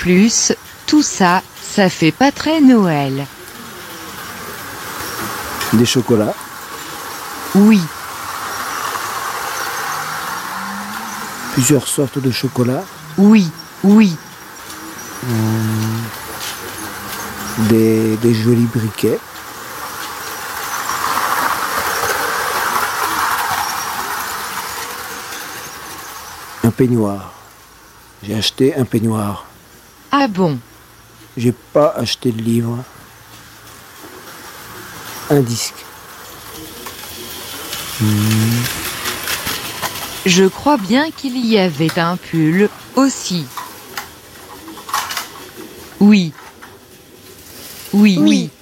plus, tout ça, ça fait pas très Noël. Des chocolats. Oui, Plusieurs sortes de chocolats. oui, oui, Des jolis briquets. Un peignoir. J'ai acheté un peignoir. ah bon, J'ai pas acheté de livre. Un disque. je crois bien qu'il y avait un pull, aussi. Oui. Oui, oui.